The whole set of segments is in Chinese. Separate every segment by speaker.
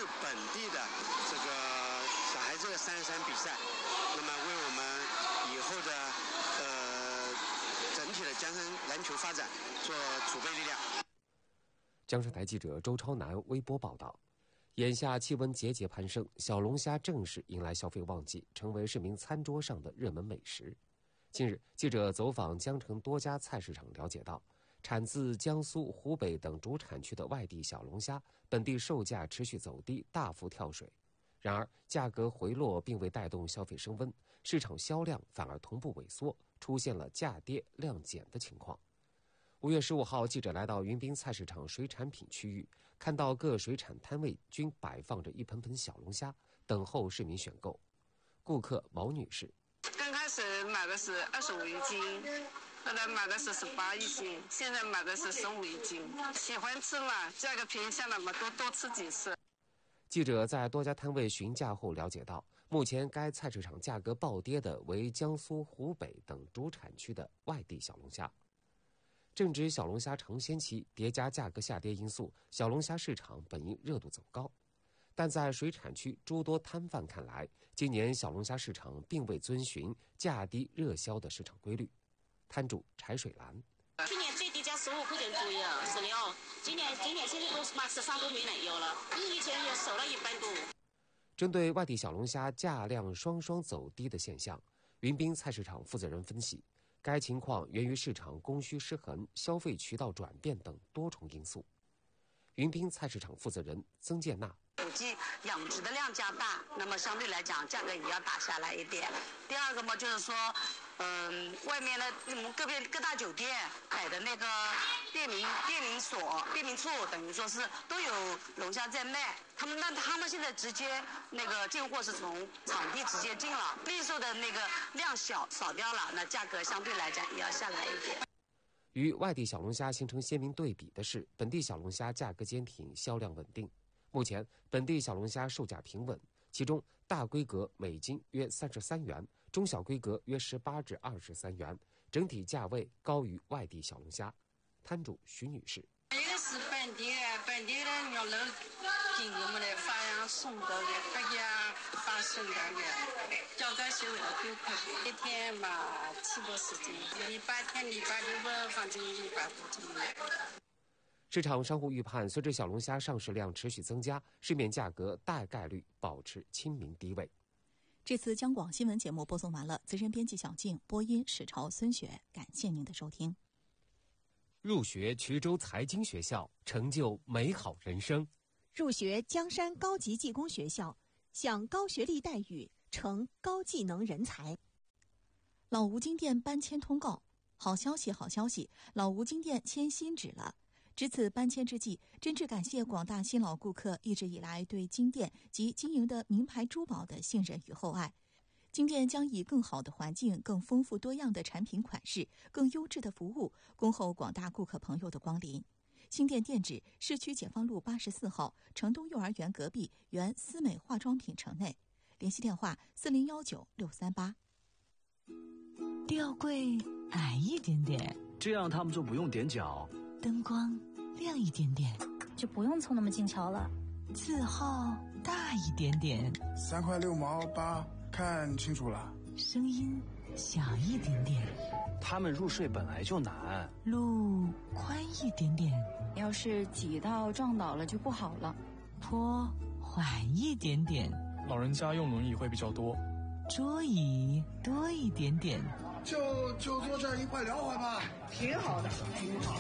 Speaker 1: 本地的这个小孩子的3x3比赛，那么为我们以后的整体的江山篮球发展做储备力量。
Speaker 2: 江山台记者周超南微博报道。眼下气温节节攀升，小龙虾正式迎来消费旺季，成为市民餐桌上的热门美食。近日，记者走访江城多家菜市场，了解到，产自江苏、湖北等主产区的外地小龙虾，本地售价持续走低，大幅跳水。然而，价格回落并未带动消费升温，市场销量反而同步萎缩，出现了价跌量减的情况。5月15号，记者来到云滨菜市场水产品区域，看到各水产摊位均摆放着一盆盆小龙虾，等候市民选购。顾客毛女士：
Speaker 3: 刚开始买的是25一斤，后来买的是18一斤，现在买的是15一斤。喜欢吃嘛，价格便宜下来嘛，多吃几次。
Speaker 2: 记者在多家摊位询价后了解到，目前该菜市场价格暴跌的为江苏、湖北等主产区的外地小龙虾。正值小龙虾尝鲜期，叠加价格下跌因素，小龙虾市场本应热度走高。但在水产区诸多摊贩看来，今年小龙虾市场并未遵循价低热销的市场规律。摊主柴水兰：
Speaker 4: 去年最低价15块钱左右，16。今年现在都嘛13都没奶油了，比以前也少了1半多。
Speaker 2: 针对外地小龙虾价量双双走低的现象，云滨菜市场负责人分析，该情况源于市场供需失衡、消费渠道转变等多重因素。云滨菜市场负责人曾建娜：
Speaker 5: 估计养殖的量加大，那么相对来讲价格也要打下来一点。第二个嘛，就是说，外面的各大酒店开的那个便民处，等于说是都有龙虾在卖。他们现在直接那个进货是从场地直接进了，零售的那个量少掉了，那价格相对来讲也要下来一点。
Speaker 2: 与外地小龙虾形成鲜明对比的是，本地小龙虾价格坚挺，销量稳定。目前，本地小龙虾售价平稳，其中大规格每斤约33元，中小规格约18至23元，整体价位高于外地小龙虾。摊主徐女士：
Speaker 3: 这个是本地的牛肉，给我们的发养送到的，大家发送到的，价格是9块，一天嘛7多10斤，礼拜天、礼拜六吧，反正100多斤。
Speaker 2: 市场商户预判，随着小龙虾上市量持续增加，市面价格大概率保持亲民低位。
Speaker 6: 这次江广新闻节目播送完了，资深编辑小静，播音史朝、孙雪，感谢您的收听。
Speaker 2: 入学衢州财经学校，成就美好人生；
Speaker 7: 入学江山高级技工学校，享高学历待遇，成高技能人才。
Speaker 6: 老吴金店搬迁通告，好消息，好消息！老吴金店迁新址了。值此搬迁之际，真挚感谢广大新老顾客一直以来对金店及经营的名牌珠宝的信任与厚爱。金店将以更好的环境、更丰富多样的产品款式、更优质的服务，恭候广大顾客朋友的光临。新店店址：市区解放路84号城东幼儿园隔壁原思美化妆品城内。联系电话4019-638。
Speaker 8: 吊柜矮一点点，
Speaker 9: 这样他们就不用踮脚。
Speaker 8: 灯光亮一点点，
Speaker 10: 就不用凑那么近瞧了。
Speaker 8: 字号大一点点
Speaker 11: ，3块6毛8，看清楚了。
Speaker 8: 声音小一点点，
Speaker 9: 他们入睡本来就难。
Speaker 8: 路宽一点点，
Speaker 10: 要是挤到撞倒了就不好了。
Speaker 8: 坡缓一点点，
Speaker 12: 老人家用轮椅会比较多。
Speaker 8: 桌椅多一点点，
Speaker 11: 就坐这儿一块聊会吧，
Speaker 3: 挺好的，挺好。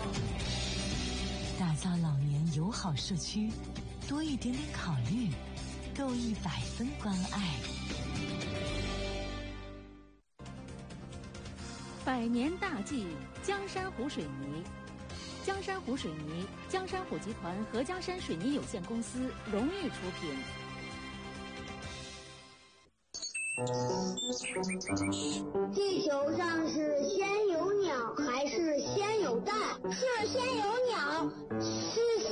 Speaker 8: 打造老年友好社区，多一点点考虑，够100分关爱。
Speaker 13: 100年大计，江山湖水泥。江山湖水泥，江山湖集团合江山水泥有限公司荣誉出品。
Speaker 14: 地球上是先有鸟还是先有蛋？是先有鸟，是